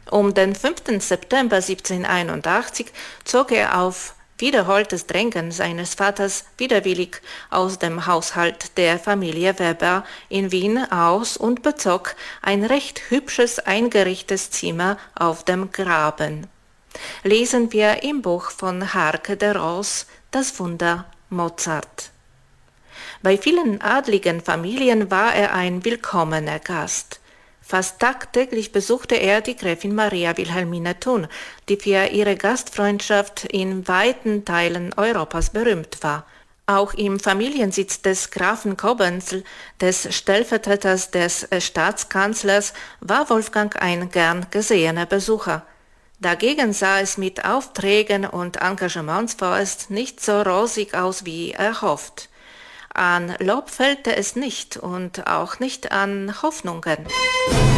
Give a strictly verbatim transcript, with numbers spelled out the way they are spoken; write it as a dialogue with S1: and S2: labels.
S1: Um den fünften September siebzehnhunderteinundachtzig zog er auf wiederholtes Drängen seines Vaters widerwillig aus dem Haushalt der Familie Weber in Wien aus und bezog ein recht hübsches eingerichtetes Zimmer auf dem Graben. Lesen wir im Buch von Harque de Roos Das Wunder Mozart. Bei vielen adligen Familien war er ein willkommener Gast. Fast tagtäglich besuchte er die Gräfin Maria Wilhelmine Thun, die für ihre Gastfreundschaft in weiten Teilen Europas berühmt war. Auch im Familiensitz des Grafen Cobenzl, des Stellvertreters des Staatskanzlers, war Wolfgang ein gern gesehener Besucher. Dagegen sah es mit Aufträgen und Engagements vorerst nicht so rosig aus wie erhofft. An Lob fehlte es nicht und auch nicht an Hoffnungen.